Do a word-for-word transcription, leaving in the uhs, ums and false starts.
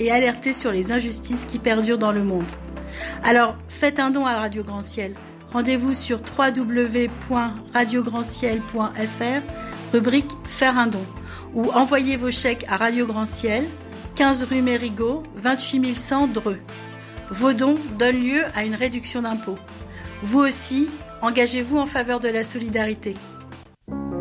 et alerter sur les injustices qui perdurent dans le monde. Alors, faites un don à Radio Grand Ciel. Rendez-vous sur w w w point radio grand ciel point f r, rubrique Faire un don, ou envoyez vos chèques à Radio Grand Ciel, quinze rue Mérigot, vingt-huit mille cent Dreux. Vos dons donnent lieu à une réduction d'impôts. Vous aussi, engagez-vous en faveur de la solidarité.